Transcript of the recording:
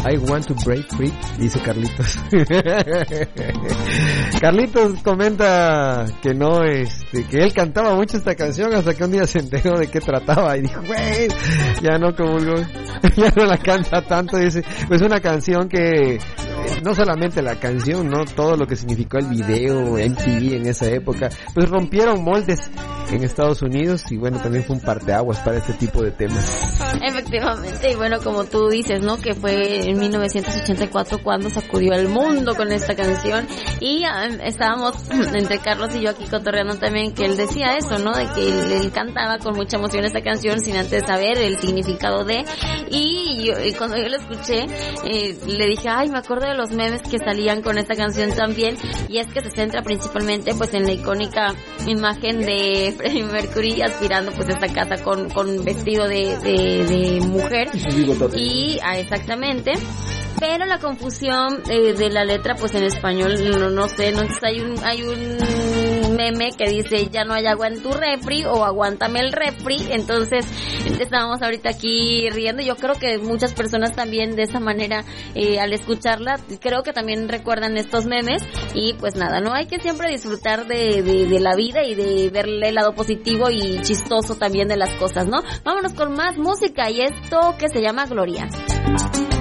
I want to break free, dice Carlitos. Carlitos comenta que no, que él cantaba mucho esta canción hasta que un día se enteró de qué trataba y dijo, güey, ya no comulgó, ya no la canta tanto, dice, pues una canción que, no solamente la canción, ¿no? Todo lo que significó el video, MTV en esa época, pues rompieron moldes en Estados Unidos y bueno, también fue un parteaguas para este tipo de temas. Efectivamente, y bueno, como tú dices, ¿no? Que fue en 1984 cuando sacudió al mundo con esta canción y estábamos entre Carlos y yo aquí cotorreando también que él decía eso, ¿no? De que él cantaba con mucha emoción esta canción sin antes saber el significado de, y cuando yo la escuché, le dije, ay, me acuerdo de los memes que salían con esta canción también, y es que se centra principalmente pues en la icónica imagen de Freddie Mercury aspirando pues esta casa con vestido de mujer y exactamente, pero la confusión de la letra pues en español no sé, entonces hay un meme que dice ya no hay agua en tu refri o aguántame el refri, entonces estábamos ahorita aquí riendo, yo creo que muchas personas también de esa manera al escucharla creo que también recuerdan estos memes y pues nada, no hay que siempre disfrutar de la vida y de verle el lado positivo y chistoso también de las cosas, ¿no? Vámonos con más música y esto que se llama Gloria.